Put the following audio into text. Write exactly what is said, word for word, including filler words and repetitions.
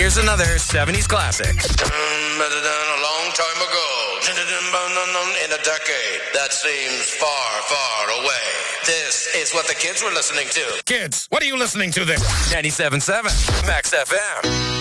Here's another seventies classic. A long time ago, in a decade that seems far, far away. This is what the kids were listening to. Kids, what are you listening to this? ninety-seven point seven Max F M.